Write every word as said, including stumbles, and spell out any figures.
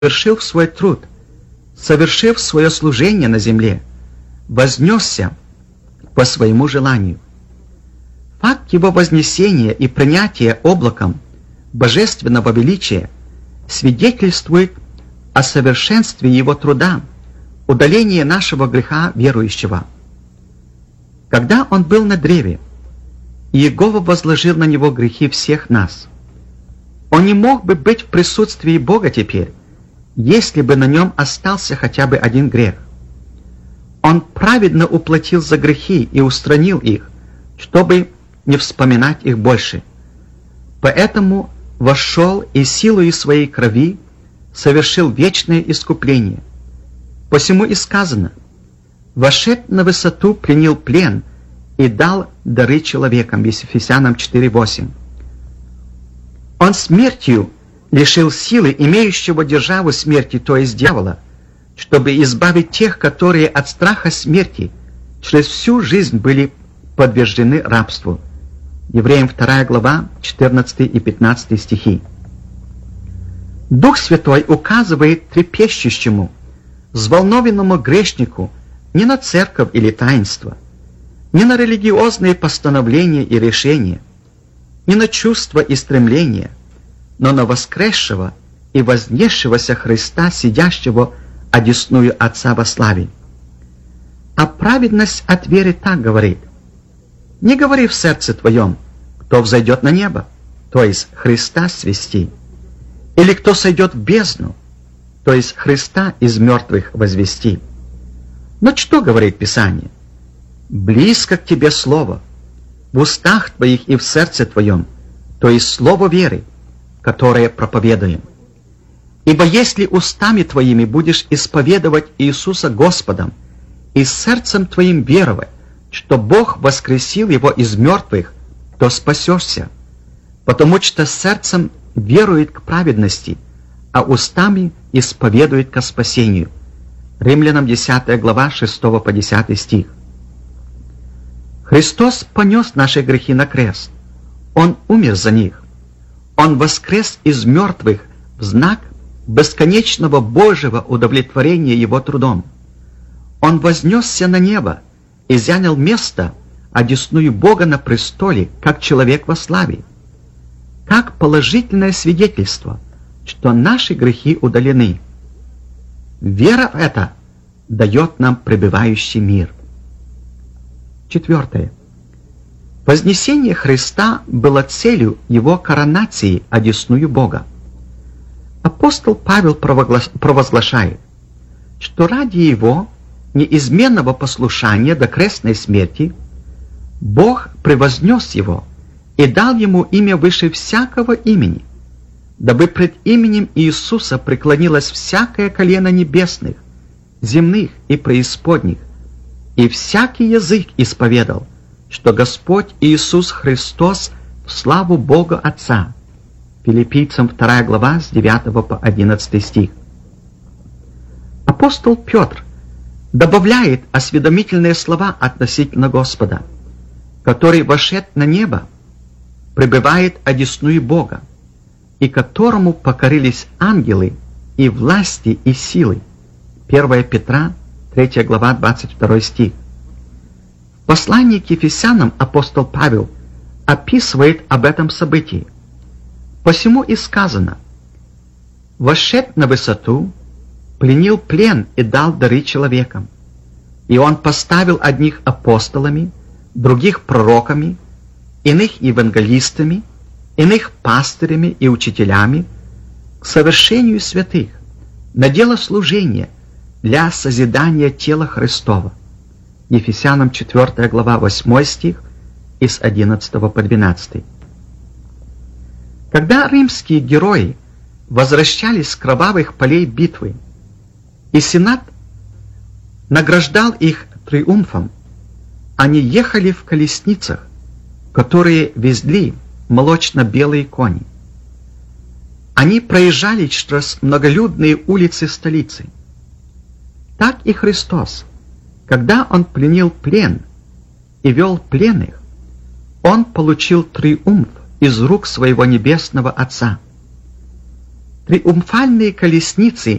совершив свой труд, совершив свое служение на земле, вознесся по своему желанию. Факт его вознесения и принятия облаком божественного величия свидетельствует о совершенстве его труда, удалении нашего греха верующего. Когда он был на древе, Иегова возложил на него грехи всех нас. Он не мог бы быть в присутствии Бога теперь, если бы на нем остался хотя бы один грех. Он праведно уплатил за грехи и устранил их, чтобы не вспоминать их больше. Поэтому вошел и силою своей крови совершил вечное искупление. Посему и сказано: «Вошед на высоту, принял плен и дал дары человекам». Ефесянам четыре восемь. Он смертью лишил силы имеющего державу смерти, то есть дьявола, чтобы избавить тех, которые от страха смерти через всю жизнь были подвержены рабству. Евреям вторая глава, четырнадцатый и пятнадцатый стихи. Дух Святой указывает трепещущему, взволнованному грешнику не на церковь или таинство, не на религиозные постановления и решения, не на чувства и стремления, но на воскресшего и вознесшегося Христа, сидящего одесную Отца во славе. А праведность от веры так говорит: «Не говори в сердце твоем, кто взойдет на небо, то есть Христа свести, или кто сойдет в бездну, то есть Христа из мертвых возвести». Но что говорит Писание? «Близко к тебе слово, в устах твоих и в сердце твоем, то есть слово веры, которое проповедуем. Ибо если устами твоими будешь исповедовать Иисуса Господом и сердцем твоим веровать, что Бог воскресил Его из мертвых, то спасешься, потому что сердцем верует к праведности, а устами исповедует ко спасению». Римлянам десятая глава, шестого по десятый стих. Христос понес наши грехи на крест. Он умер за них. Он воскрес из мертвых в знак бесконечного Божьего удовлетворения Его трудом. Он вознесся на небо и занял место, одесную Бога на престоле, как человек во славе, как положительное свидетельство, что наши грехи удалены. Вера в это дает нам пребывающий мир. Четвертое. Вознесение Христа было целью Его коронации одесную Бога. Апостол Павел провозглашает, что ради Его неизменного послушания до крестной смерти Бог превознес Его и дал Ему имя выше всякого имени, дабы пред именем Иисуса преклонилось всякое колено небесных, земных и преисподних, и всякий язык исповедал, что Господь Иисус Христос в славу Бога Отца. Филиппийцам вторая глава с девятого по одиннадцатый стих. Апостол Петр добавляет осведомительные слова относительно Господа, который вошед на небо, пребывает одесную Бога, и которому покорились ангелы и власти и силы. первое Петра, третья глава, двадцать второй стих. В послании к Ефесянам апостол Павел описывает об этом событии. Посему и сказано: «Вошед на высоту, пленил плен и дал дары человекам. И он поставил одних апостолами, других пророками, иных евангелистами, иных пастырями и учителями к совершению святых, на дело служения для созидания тела Христова». Ефесянам четвёртая глава, восьмой стих и с одиннадцатого по двенадцатый. Когда римские герои возвращались с кровавых полей битвы, и Сенат награждал их триумфом, они ехали в колесницах, которые везли молочно-белые кони. Они проезжали через многолюдные улицы столицы. Так и Христос, когда Он пленил плен и вел пленных, Он получил триумф из рук Своего Небесного Отца. Триумфальные колесницы